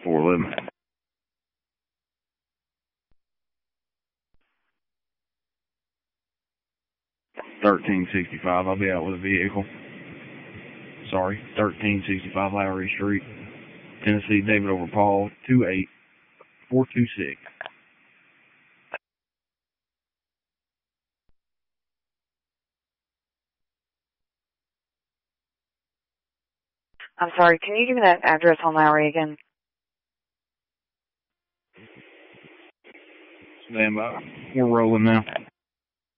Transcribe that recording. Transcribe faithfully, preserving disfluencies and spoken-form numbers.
four eleven. thirteen sixty-five, I'll be out with a vehicle. Sorry, thirteen sixty-five Lowry Street, Tennessee, David over Paul, two eight four two six. I'm sorry, can you give me that address on Lowry again? Stand by. We're rolling now.